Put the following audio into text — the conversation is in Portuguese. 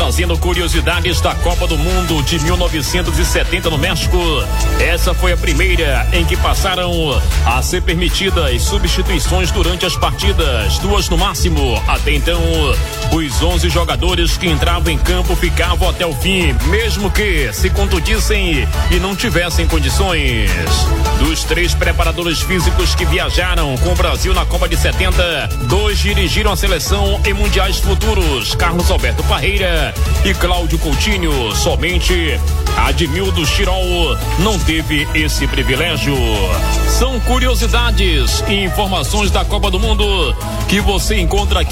trazendo curiosidades da Copa do Mundo de 1970 no México. Essa foi a primeira em que passaram a ser permitidas substituições durante as partidas, 2 no máximo. Até então, os 11 jogadores que entravam em campo ficavam até o fim, mesmo que se contundissem e não tivessem condições. Dos 3 preparadores físicos que viajaram com o Brasil na Copa de 70, 2 dirigiram a seleção em mundiais futuros, Carlos Alberto Parreira e Cláudio Coutinho. Somente Admildo Chirol não teve esse privilégio. São curiosidades e informações da Copa do Mundo que você encontra aqui